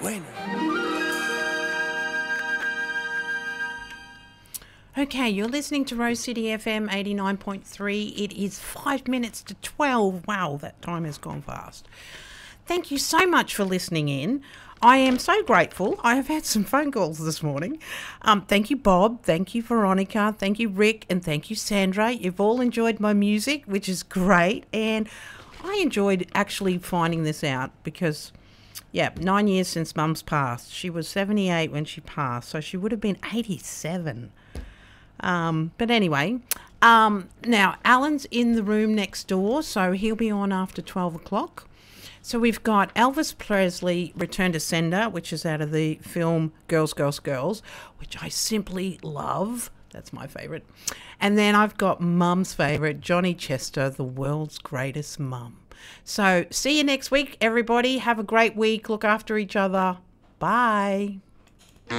Bueno. Okay, you're listening to Rose City FM 89.3. It is 5 minutes to 12. Wow, that time has gone fast. Thank you so much for listening in. I am so grateful. I have had some phone calls this morning. Thank you, Bob. Thank you, Veronica. Thank you, Rick. And thank you, Sandra. You've all enjoyed my music, which is great. And I enjoyed actually finding this out because, 9 years since Mum's passed. She was 78 when she passed, so she would have been 87. But anyway, now Alan's in the room next door, so he'll be on after 12 o'clock. So we've got Elvis Presley, Return to Sender, which is out of the film Girls, Girls, Girls, which I simply love. That's my favourite. And then I've got Mum's favourite, Johnny Chester, The World's Greatest Mum. So see you next week, everybody. Have a great week. Look after each other. Bye.